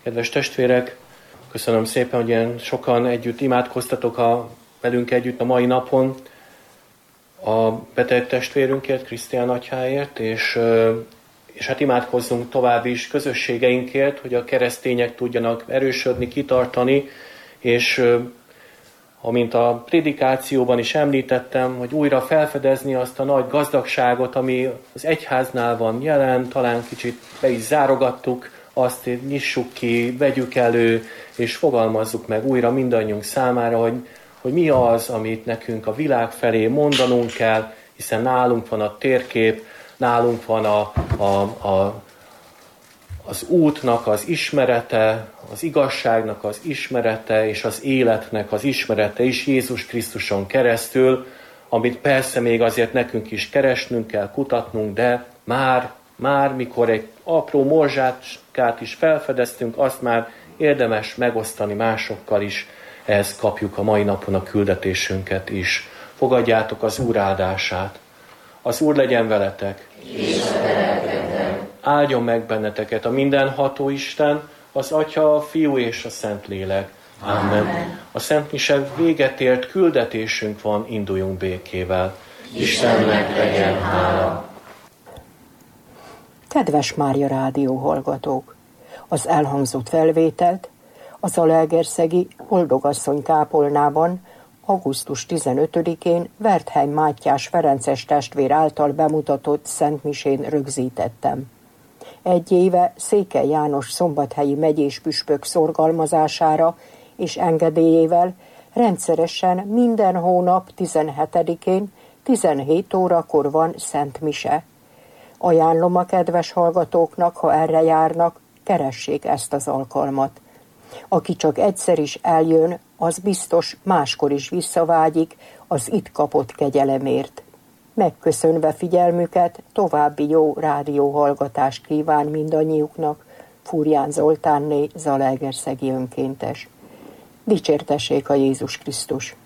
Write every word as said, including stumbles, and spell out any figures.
Kedves testvérek, köszönöm szépen, hogy ilyen sokan együtt imádkoztatok a, velünk együtt a mai napon a beteg testvérünkért, Krisztián atyáért, és, és hát imádkozzunk tovább is közösségeinkért, hogy a keresztények tudjanak erősödni, kitartani, és amint a prédikációban is említettem, hogy újra felfedezni azt a nagy gazdagságot, ami az egyháznál van jelen, talán kicsit be is zárogattuk, azt nyissuk ki, vegyük elő, és fogalmazzuk meg újra mindannyiunk számára, hogy, hogy mi az, amit nekünk a világ felé mondanunk kell, hiszen nálunk van a térkép, nálunk van a, a, a, az útnak az ismerete, az igazságnak az ismerete, és az életnek az ismerete is Jézus Krisztuson keresztül, amit persze még azért nekünk is keresnünk kell, kutatnunk, de már, már mikor egy apró morzsácskát is felfedeztünk, azt már érdemes megosztani másokkal is, ehhez kapjuk a mai napon a küldetésünket is. Fogadjátok az Úr áldását. Az Úr legyen veletek. És áldjon meg benneteket a mindenható Isten, az Atya, a Fiú és a Szentlélek. Amen. Amen. A Szent Mise véget ért, küldetésünk van, induljunk békével. Istennek legyen hála. Kedves Mária Rádió hallgatók! Az elhangzott felvételt a zalaegerszegi Boldogasszony kápolnában augusztus tizenötödikén Wertheim Mátyás ferences testvér által bemutatott Szent Misén rögzítettem. Egy éve Székely János szombathelyi megyés püspök szorgalmazására és engedélyével rendszeresen minden hónap tizenhetedikén tizenhét órakor van Szent Mise. Ajánlom a kedves hallgatóknak, ha erre járnak, keressék ezt az alkalmat. Aki csak egyszer is eljön, az biztos máskor is visszavágyik az itt kapott kegyelemért. Megköszönve figyelmüket, további jó rádióhallgatást kíván mindannyiuknak Fúrján Zoltánné, zalaegerszegi önkéntes. Dicsértessék a Jézus Krisztus!